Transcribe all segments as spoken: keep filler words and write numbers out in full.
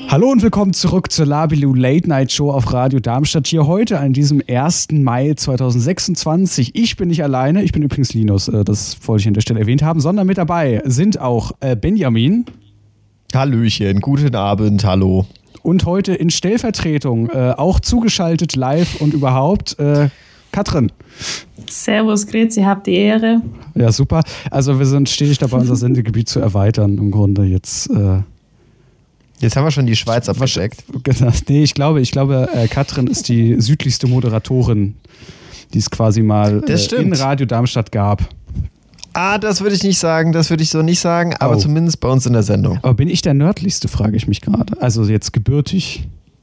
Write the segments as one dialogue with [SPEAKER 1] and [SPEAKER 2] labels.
[SPEAKER 1] Hallo und willkommen zurück zur Labilu Late Night Show auf Radio Darmstadt. Hier heute an diesem ersten Mai zweitausendsechsundzwanzig. Ich bin nicht alleine, ich bin übrigens Linus, das wollte ich an der Stelle erwähnt haben, sondern mit dabei sind auch Benjamin.
[SPEAKER 2] Hallöchen, guten Abend, hallo.
[SPEAKER 1] Und heute in Stellvertretung, äh, auch zugeschaltet live und überhaupt, äh, Katrin.
[SPEAKER 3] Servus, grüezi, habt die Ehre.
[SPEAKER 1] Ja, super. Also wir sind stetig dabei, unser Sendegebiet zu erweitern im Grunde jetzt. Äh,
[SPEAKER 2] Jetzt haben wir schon die Schweiz abgecheckt.
[SPEAKER 1] Nee, ich glaube, ich glaube äh, Katrin ist die südlichste Moderatorin, die es quasi mal äh, in Radio Darmstadt gab.
[SPEAKER 2] Ah, das würde ich nicht sagen, das würde ich so nicht sagen, aber oh. Zumindest bei uns in der Sendung.
[SPEAKER 1] Aber bin ich der nördlichste, frage ich mich gerade. Also jetzt gebürtig.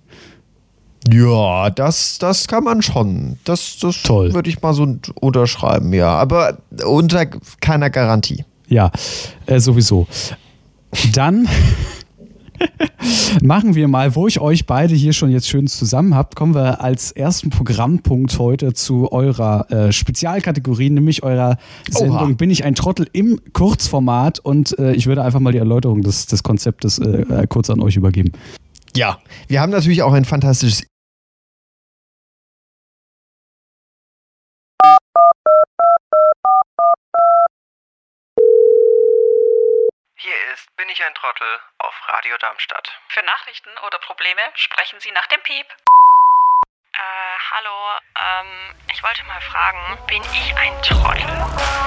[SPEAKER 2] Ja, das, das kann man schon. Das, das
[SPEAKER 1] Toll.
[SPEAKER 2] Würde ich mal so unterschreiben, ja. Aber unter keiner Garantie.
[SPEAKER 1] Ja, äh, sowieso. Dann machen wir mal, wo ich euch beide hier schon jetzt schön zusammen habt, kommen wir als ersten Programmpunkt heute zu eurer äh, Spezialkategorie, nämlich eurer Sendung Oha. Bin ich ein Trottel im Kurzformat, und äh, ich würde einfach mal die Erläuterung des, des Konzeptes äh, kurz an euch übergeben.
[SPEAKER 2] Ja, wir haben natürlich auch ein fantastisches
[SPEAKER 4] Hier ist Bin ich ein Trottel auf Radio Darmstadt. Für Nachrichten oder Probleme sprechen Sie nach dem Piep. Äh, hallo, ähm, ich wollte mal fragen, bin ich ein Trottel?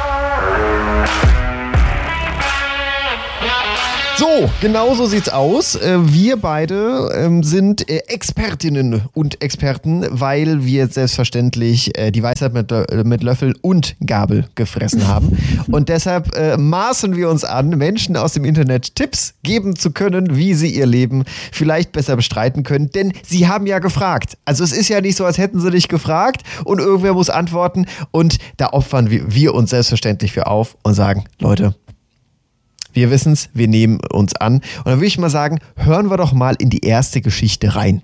[SPEAKER 2] So, genau so sieht's aus. Wir beide ähm, sind äh, Expertinnen und Experten, weil wir selbstverständlich äh, die Weisheit mit, mit Löffel und Gabel gefressen haben. Und deshalb äh, maßen wir uns an, Menschen aus dem Internet Tipps geben zu können, wie sie ihr Leben vielleicht besser bestreiten können. Denn sie haben ja gefragt. Also es ist ja nicht so, als hätten sie dich gefragt und irgendwer muss antworten. Und da opfern wir, wir uns selbstverständlich für auf und sagen, Leute, wir wissen es, wir nehmen uns an. Und dann würde ich mal sagen, hören wir doch mal in die erste Geschichte rein.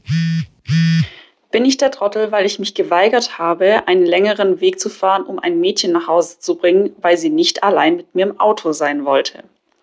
[SPEAKER 3] Bin ich der Trottel, weil ich mich geweigert habe, einen längeren Weg zu fahren, um ein Mädchen nach Hause zu bringen, weil sie nicht allein mit mir im Auto sein wollte?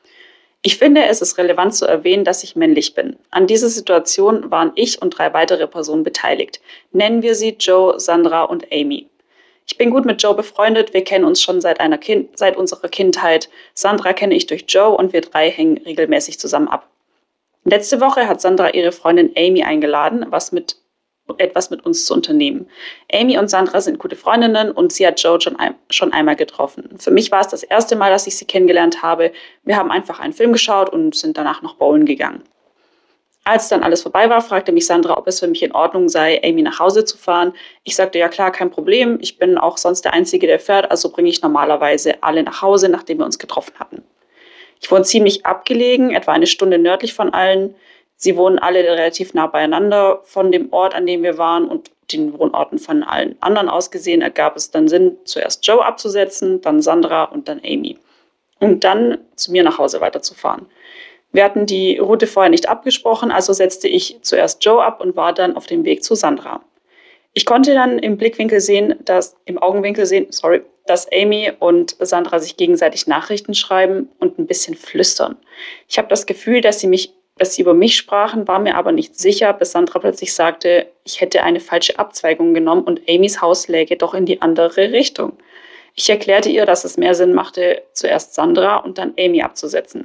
[SPEAKER 3] Ich finde, es ist relevant zu erwähnen, dass ich männlich bin. An dieser Situation waren ich und drei weitere Personen beteiligt. Nennen wir sie Joe, Sandra und Amy. Ich bin gut mit Joe befreundet, wir kennen uns schon seit, einer kind, seit unserer Kindheit. Sandra kenne ich durch Joe und wir drei hängen regelmäßig zusammen ab. Letzte Woche hat Sandra ihre Freundin Amy eingeladen, was mit, etwas mit uns zu unternehmen. Amy und Sandra sind gute Freundinnen und sie hat Joe schon, ein, schon einmal getroffen. Für mich war es das erste Mal, dass ich sie kennengelernt habe. Wir haben einfach einen Film geschaut und sind danach noch bowlen gegangen. Als dann alles vorbei war, fragte mich Sandra, ob es für mich in Ordnung sei, Amy nach Hause zu fahren. Ich sagte, ja klar, kein Problem. Ich bin auch sonst der Einzige, der fährt, also bringe ich normalerweise alle nach Hause, nachdem wir uns getroffen hatten. Ich wohne ziemlich abgelegen, etwa eine Stunde nördlich von allen. Sie wohnen alle relativ nah beieinander. Von dem Ort, an dem wir waren, und den Wohnorten von allen anderen aus gesehen, ergab es dann Sinn, zuerst Joe abzusetzen, dann Sandra und dann Amy. Und dann zu mir nach Hause weiterzufahren. Wir hatten die Route vorher nicht abgesprochen, also setzte ich zuerst Joe ab und war dann auf dem Weg zu Sandra. Ich konnte dann im Blickwinkel sehen, dass, im Augenwinkel sehen, sorry, dass Amy und Sandra sich gegenseitig Nachrichten schreiben und ein bisschen flüstern. Ich habe das Gefühl, dass sie mich, dass sie über mich sprachen, war mir aber nicht sicher, bis Sandra plötzlich sagte, ich hätte eine falsche Abzweigung genommen und Amys Haus läge doch in die andere Richtung. Ich erklärte ihr, dass es mehr Sinn machte, zuerst Sandra und dann Amy abzusetzen.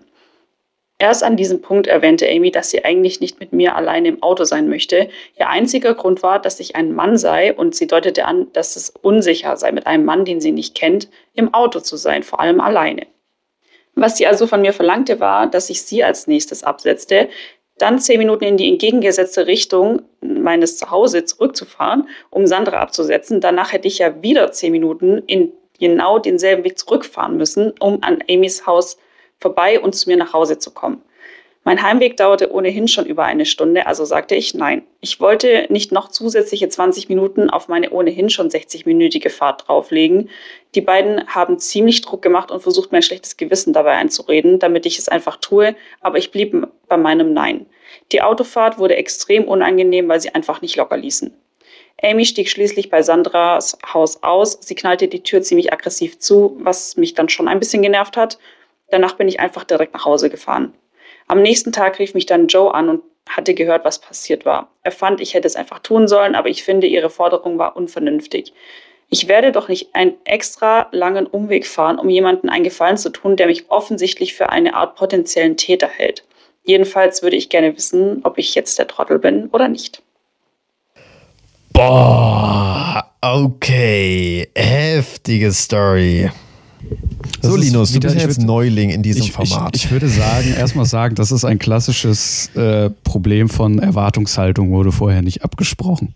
[SPEAKER 3] Erst an diesem Punkt erwähnte Amy, dass sie eigentlich nicht mit mir alleine im Auto sein möchte. Ihr einziger Grund war, dass ich ein Mann sei, und sie deutete an, dass es unsicher sei, mit einem Mann, den sie nicht kennt, im Auto zu sein, vor allem alleine. Was sie also von mir verlangte, war, dass ich sie als nächstes absetzte, dann zehn Minuten in die entgegengesetzte Richtung meines Zuhause zurückzufahren, um Sandra abzusetzen. Danach hätte ich ja wieder zehn Minuten in genau denselben Weg zurückfahren müssen, um an Amys Haus vorbei und zu mir nach Hause zu kommen. Mein Heimweg dauerte ohnehin schon über eine Stunde, also sagte ich nein. Ich wollte nicht noch zusätzliche zwanzig Minuten auf meine ohnehin schon sechzig-minütige Fahrt drauflegen. Die beiden haben ziemlich Druck gemacht und versucht, mein schlechtes Gewissen dabei einzureden, damit ich es einfach tue, aber ich blieb bei meinem Nein. Die Autofahrt wurde extrem unangenehm, weil sie einfach nicht locker ließen. Amy stieg schließlich bei Sandras Haus aus. Sie knallte die Tür ziemlich aggressiv zu, was mich dann schon ein bisschen genervt hat. Danach bin ich einfach direkt nach Hause gefahren. Am nächsten Tag rief mich dann Joe an und hatte gehört, was passiert war. Er fand, ich hätte es einfach tun sollen, aber ich finde, ihre Forderung war unvernünftig. Ich werde doch nicht einen extra langen Umweg fahren, um jemandem einen Gefallen zu tun, der mich offensichtlich für eine Art potenziellen Täter hält. Jedenfalls würde ich gerne wissen, ob ich jetzt der Trottel bin oder nicht.
[SPEAKER 2] Boah, okay, heftige Story.
[SPEAKER 1] Das
[SPEAKER 2] so, Linus,
[SPEAKER 1] wieder,
[SPEAKER 2] du bist jetzt
[SPEAKER 1] würd,
[SPEAKER 2] Neuling in diesem
[SPEAKER 1] ich,
[SPEAKER 2] Format.
[SPEAKER 1] Ich, ich würde sagen, erstmal sagen, das ist ein klassisches äh, Problem von Erwartungshaltung, wurde vorher nicht abgesprochen.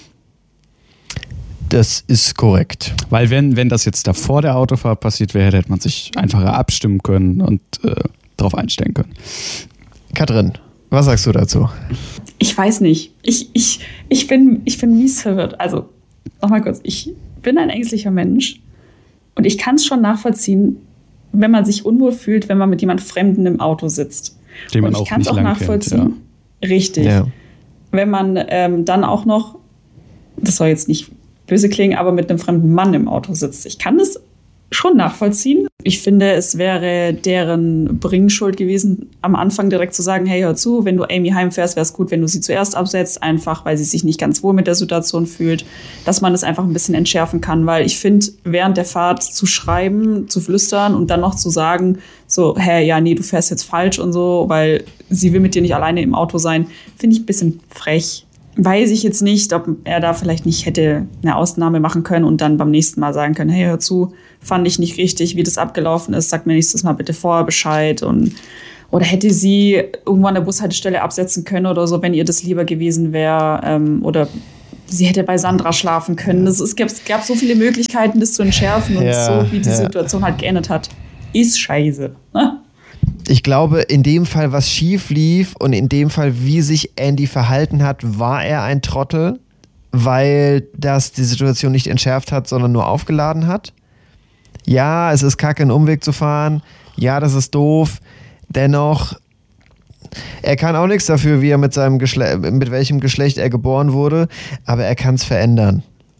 [SPEAKER 2] Das ist korrekt.
[SPEAKER 1] Weil wenn, wenn das jetzt davor der Autofahrt passiert wäre, hätte man sich einfacher abstimmen können und äh, darauf einstellen können.
[SPEAKER 2] Katrin, was sagst du dazu?
[SPEAKER 5] Ich weiß nicht. Ich, ich, ich, bin, ich bin mies verwirrt. Also, nochmal kurz. Ich bin ein ängstlicher Mensch und ich kann es schon nachvollziehen, wenn man sich unwohl fühlt, wenn man mit jemand Fremden im Auto sitzt.
[SPEAKER 1] Den man
[SPEAKER 5] und ich
[SPEAKER 1] auch nicht
[SPEAKER 5] auch
[SPEAKER 1] lang
[SPEAKER 5] nachvollziehen.
[SPEAKER 1] kennt,
[SPEAKER 5] ja. Richtig.
[SPEAKER 2] Ja.
[SPEAKER 5] Wenn man ähm, dann auch noch, das soll jetzt nicht böse klingen, aber mit einem fremden Mann im Auto sitzt. Ich kann das schon nachvollziehen. Ich finde, es wäre deren Bringschuld gewesen, am Anfang direkt zu sagen, hey, hör zu, wenn du Amy heimfährst, wäre es gut, wenn du sie zuerst absetzt, einfach weil sie sich nicht ganz wohl mit der Situation fühlt, dass man das einfach ein bisschen entschärfen kann, weil ich finde, während der Fahrt zu schreiben, zu flüstern und dann noch zu sagen, so, hey, ja, nee, du fährst jetzt falsch und so, weil sie will mit dir nicht alleine im Auto sein, finde ich ein bisschen frech. Weiß ich jetzt nicht, ob er da vielleicht nicht hätte eine Ausnahme machen können und dann beim nächsten Mal sagen können, hey, hör zu, fand ich nicht richtig, wie das abgelaufen ist, sag mir nächstes Mal bitte vorher Bescheid. Und, oder hätte sie irgendwo an der Bushaltestelle absetzen können oder so, wenn ihr das lieber gewesen wäre. Ähm, oder sie hätte bei Sandra schlafen können. Das, es, gab, es gab so viele Möglichkeiten, das zu entschärfen. Und
[SPEAKER 2] ja,
[SPEAKER 5] so, wie die
[SPEAKER 2] ja.
[SPEAKER 5] Situation halt geändert hat, ist scheiße. Ne?
[SPEAKER 2] Ich glaube, in dem Fall, was schief lief und in dem Fall, wie sich Andy verhalten hat, war er ein Trottel, weil das die Situation nicht entschärft hat, sondern nur aufgeladen hat. Ja, es ist kacke, einen Umweg zu fahren. Ja, das ist doof. Dennoch, er kann auch nichts dafür, wie er mit seinem Geschle- mit welchem Geschlecht er geboren wurde, aber er kann es verändern.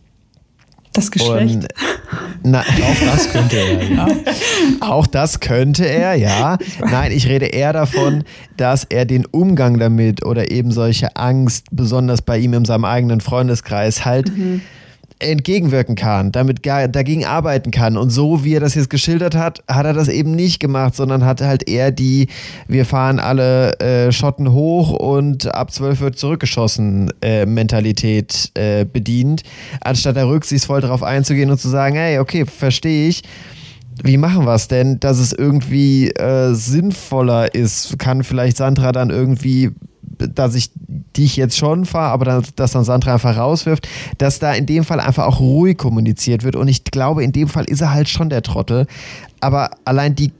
[SPEAKER 5] Das Geschlecht?
[SPEAKER 2] Und, na, auch das könnte er, ja. Auch das könnte er, ja. Nein, ich rede eher davon, dass er den Umgang damit oder eben solche Angst, besonders bei ihm in seinem eigenen Freundeskreis, halt mhm. entgegenwirken kann, damit gar, dagegen arbeiten kann. Und so, wie er das jetzt geschildert hat, hat er das eben nicht gemacht, sondern hat halt eher die, wir fahren alle äh, Schotten hoch und ab zwölf wird zurückgeschossen äh, Mentalität äh, bedient, anstatt da rücksichtsvoll darauf einzugehen und zu sagen, hey, okay, verstehe ich. Wie machen wir es denn, dass es irgendwie äh, sinnvoller ist? Kann vielleicht Sandra dann irgendwie, dass ich dich jetzt schon fahre, aber dann, dass dann Sandra einfach rauswirft, dass da in dem Fall einfach auch ruhig kommuniziert wird. Und ich glaube, in dem Fall ist er halt schon der Trottel. Aber allein die,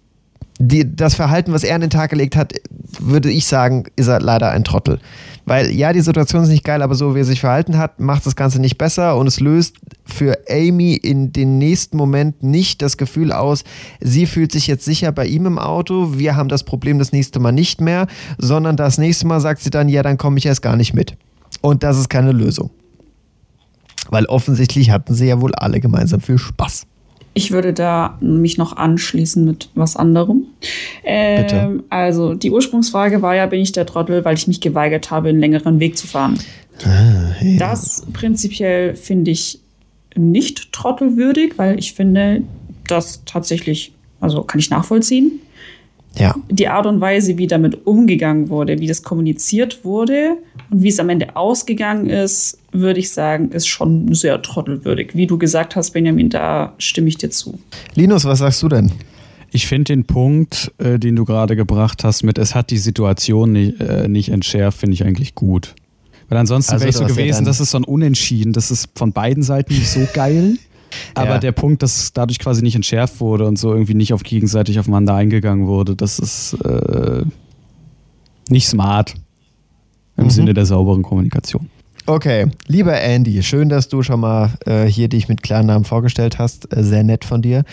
[SPEAKER 2] die, das Verhalten, was er an den Tag gelegt hat, würde ich sagen, ist er leider ein Trottel. Weil ja, die Situation ist nicht geil, aber so wie er sich verhalten hat, macht das Ganze nicht besser und es löst für Amy in den nächsten Moment nicht das Gefühl aus, sie fühlt sich jetzt sicher bei ihm im Auto, wir haben das Problem das nächste Mal nicht mehr, sondern das nächste Mal sagt sie dann, ja, dann komme ich erst gar nicht mit. Und das ist keine Lösung. Weil offensichtlich hatten sie ja wohl alle gemeinsam viel Spaß.
[SPEAKER 5] Ich würde da mich noch anschließen mit was anderem. Ähm,
[SPEAKER 2] Bitte.
[SPEAKER 5] Also die Ursprungsfrage war ja, bin ich der Trottel, weil ich mich geweigert habe, einen längeren Weg zu fahren.
[SPEAKER 2] Ah, ja.
[SPEAKER 5] Das prinzipiell finde ich nicht trottelwürdig, weil ich finde, das tatsächlich, also kann ich nachvollziehen.
[SPEAKER 2] Ja.
[SPEAKER 5] Die Art und Weise, wie damit umgegangen wurde, wie das kommuniziert wurde und wie es am Ende ausgegangen ist, würde ich sagen, ist schon sehr trottelwürdig. Wie du gesagt hast, Benjamin, da stimme ich dir zu.
[SPEAKER 2] Linus, was sagst du denn?
[SPEAKER 1] Ich finde den Punkt, äh, den du gerade gebracht hast, mit es hat die Situation nicht, äh, nicht entschärft, finde ich eigentlich gut. Weil ansonsten
[SPEAKER 2] Also,
[SPEAKER 1] wäre ich so
[SPEAKER 2] du hast ja
[SPEAKER 1] gewesen,
[SPEAKER 2] dann-
[SPEAKER 1] das ist so ein Unentschieden, das ist von beiden Seiten nicht so geil. Aber
[SPEAKER 2] Ja.
[SPEAKER 1] der Punkt, dass es dadurch quasi nicht entschärft wurde und so irgendwie nicht auf gegenseitig aufeinander eingegangen wurde, das ist äh, nicht smart im
[SPEAKER 2] Mhm.
[SPEAKER 1] Sinne der sauberen Kommunikation.
[SPEAKER 2] Okay, lieber Andy, schön, dass du schon mal äh, hier dich mit Klarnamen vorgestellt hast. Äh, sehr nett von dir.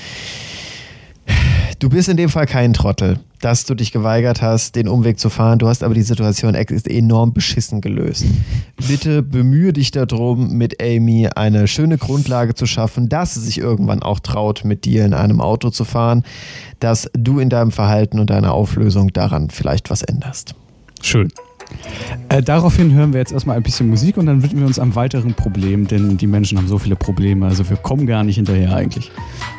[SPEAKER 2] Du bist in dem Fall kein Trottel, dass du dich geweigert hast, den Umweg zu fahren. Du hast aber die Situation ex- enorm beschissen gelöst. Bitte bemühe dich darum, mit Amy eine schöne Grundlage zu schaffen, dass sie sich irgendwann auch traut, mit dir in einem Auto zu fahren, dass du in deinem Verhalten und deiner Auflösung daran vielleicht was änderst.
[SPEAKER 1] Schön. Äh, daraufhin hören wir jetzt erstmal ein bisschen Musik und dann widmen wir uns einem weiteren Problem, denn die Menschen haben so viele Probleme, also wir kommen gar nicht hinterher eigentlich.